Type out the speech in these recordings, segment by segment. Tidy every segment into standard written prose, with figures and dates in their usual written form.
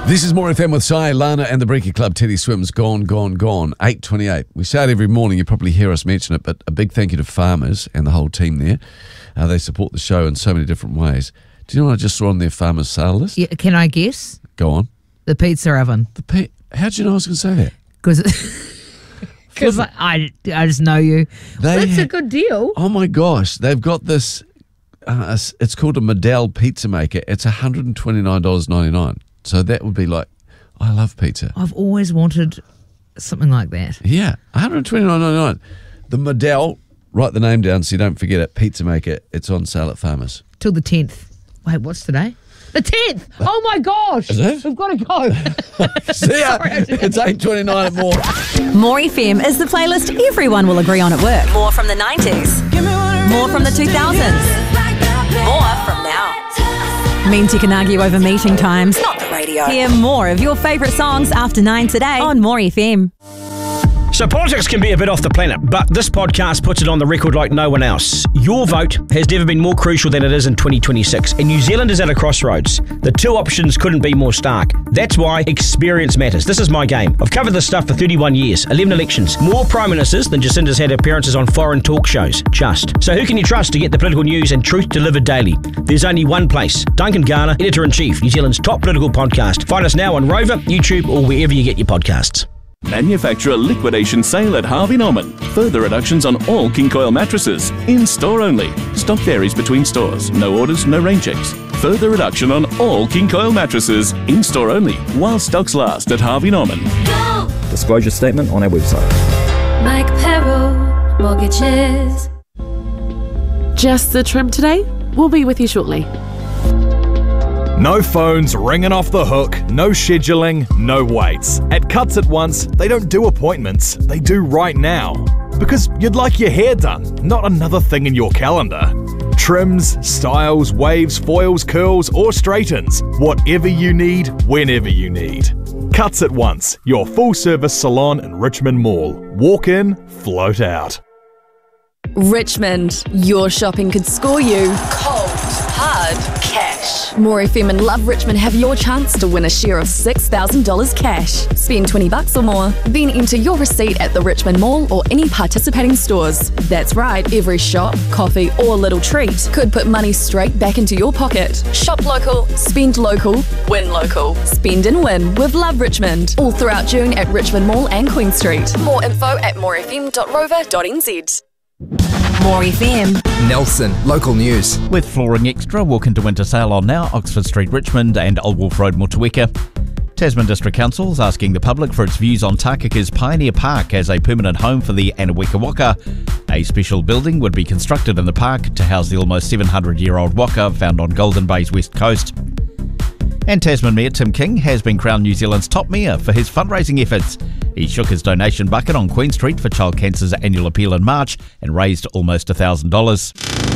This is More FM with Sai, Lana and the Breaky Club. Teddy Swims, gone. 8:28. We say it every morning. You probably hear us mention it, but a big thank you to farmers and the whole team there. They support the show in so many different ways. Do you know what I just saw on their farmers sale list? Yeah, can I guess? Go on. The pizza oven. How'd you know I was going to say that? Because I just know you. That's a good deal. Oh my gosh. They've got this, it's called a Medell pizza maker. It's $129.99. So that would be like, I love pizza. I've always wanted something like that. Yeah, $129.99. The Medell, write the name down so you don't forget it, pizza maker. It's on sale at Farmers. Till the 10th. Wait, what's today? The 10th! Oh my gosh! Is it? We've got to go. See ya. It's 8:29 at More. More FM is the playlist everyone will agree on at work. More from the 90s. More from the 2000s. More from now. Means you can argue over meeting times, not the radio. Hear more of your favourite songs after 9 today on More FM. So politics can be a bit off the planet, but this podcast puts it on the record like no one else. Your vote has never been more crucial than it is in 2026, and New Zealand is at a crossroads. The two options couldn't be more stark. That's why experience matters. This is my game. I've covered this stuff for 31 years, 11 elections, more prime ministers than Jacinda's had appearances on foreign talk shows. Just. So who can you trust to get the political news and truth delivered daily? There's only one place. Duncan Garner, Editor-in-Chief, New Zealand's top political podcast. Find us now on Rover, YouTube, or wherever you get your podcasts. Manufacturer liquidation sale at Harvey Norman. Further reductions on all King Coil mattresses. In store only. Stock varies between stores. No orders, no rain checks. Further reduction on all King Coil mattresses. In store only. While stocks last at Harvey Norman. Go! Disclosure statement on our website. Mike Perro, Mortgages. Just the trim today. We'll be with you shortly. No phones ringing off the hook, no scheduling, no waits. At Cuts At Once, they don't do appointments, they do right now. Because you'd like your hair done, not another thing in your calendar. Trims, styles, waves, foils, curls, or straightens. Whatever you need, whenever you need. Cuts At Once, your full-service salon in Richmond Mall. Walk in, float out. Richmond, your shopping could score you cold, hard cash. More FM and Love Richmond have your chance to win a share of $6,000 cash. Spend $20 or more, then enter your receipt at the Richmond Mall or any participating stores. That's right, every shop, coffee or little treat could put money straight back into your pocket. Shop local, spend local, win local. Spend and win with Love Richmond. All throughout June at Richmond Mall and Queen Street. More info at morefm.rover.nz. More FM. Nelson, local news. With Flooring Extra, walk into winter sale on now, Oxford Street, Richmond and Old Wolf Road, Motueka. Tasman District Council is asking the public for its views on Takaka's Pioneer Park as a permanent home for the Anaweka waka. A special building would be constructed in the park to house the almost 700-year-old waka found on Golden Bay's west coast. And Tasman Mayor Tim King has been crowned New Zealand's top mayor for his fundraising efforts. He shook his donation bucket on Queen Street for Child Cancer's annual appeal in March and raised almost $1,000.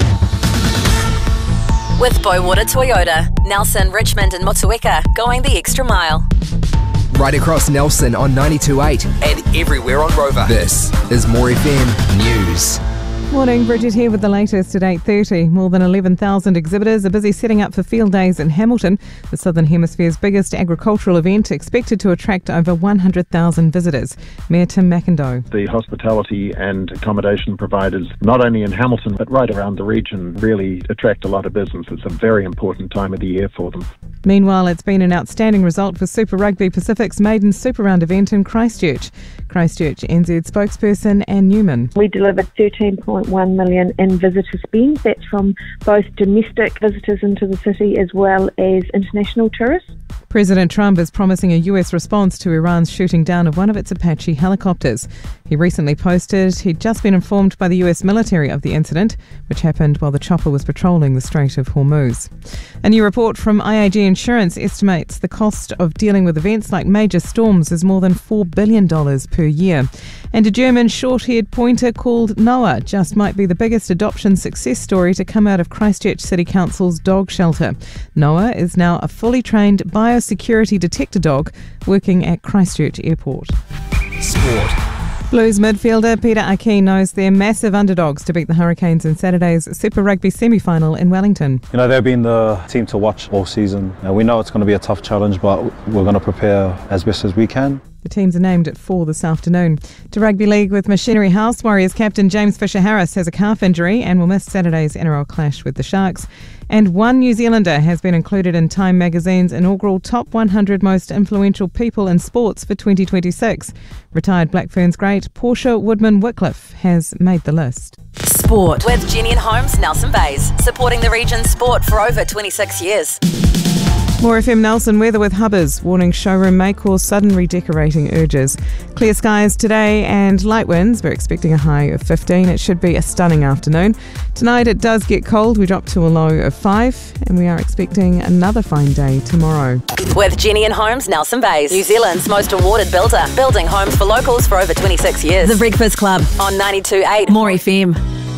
With Boywater Toyota, Nelson, Richmond and Motueka, going the extra mile. Right across Nelson on 92.8 and everywhere on Rover. This is More FM News. Morning, Bridget here with the latest at 8:30. More than 11,000 exhibitors are busy setting up for Field Days in Hamilton, the Southern Hemisphere's biggest agricultural event, expected to attract over 100,000 visitors. Mayor Tim McIndoe. The hospitality and accommodation providers, not only in Hamilton but right around the region, really attract a lot of business. It's a very important time of the year for them. Meanwhile, it's been an outstanding result for Super Rugby Pacific's maiden Super Round event in Christchurch. Christchurch NZ spokesperson Anne Newman. We delivered 13.1 million in visitor spend. That's from both domestic visitors into the city as well as international tourists. President Trump is promising a US response to Iran's shooting down of one of its Apache helicopters. He recently posted he'd just been informed by the US military of the incident, which happened while the chopper was patrolling the Strait of Hormuz. A new report from IAG Insurance estimates the cost of dealing with events like major storms is more than $4 billion per year. And a German short-haired pointer called Noah just might be the biggest adoption success story to come out of Christchurch City Council's dog shelter. Noah is now a fully trained biosecurity detector dog working at Christchurch Airport. Sport. Blues midfielder Peter Aki knows they're massive underdogs to beat the Hurricanes in Saturday's Super Rugby semi-final in Wellington. You know, they've been the team to watch all season. We know it's going to be a tough challenge, but we're going to prepare as best as we can. The teams are named at 4 this afternoon. To rugby league with Machinery House, Warriors captain James Fisher-Harris has a calf injury and will miss Saturday's NRL clash with the Sharks. And one New Zealander has been included in Time magazine's inaugural Top 100 Most Influential People in Sports for 2026. Retired Black Ferns great Portia Woodman-Whitcliffe has made the list. Sport with Jenny and Holmes Nelson Bays, supporting the region's sport for over 26 years. More FM Nelson weather with Hubbers, warning showroom may cause sudden redecorating urges. Clear skies today and light winds. We're expecting a high of 15. It should be a stunning afternoon. Tonight it does get cold. We drop to a low of 5 and we are expecting another fine day tomorrow. With Jenny and Holmes Nelson Bays, New Zealand's most awarded builder, building homes for locals for over 26 years. The Breakfast Club on 92.8 More FM.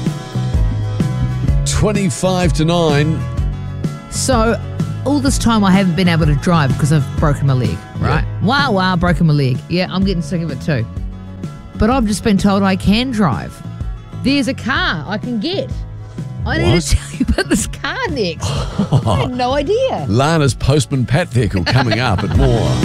25 to 9. So all this time I haven't been able to drive because I've broken my leg, right? Yeah. Wow, broken my leg. Yeah, I'm getting sick of it too. But I've just been told I can drive. There's a car I can get. I need to tell you about this car next. I had no idea. Lana's Postman Pat vehicle coming up at more.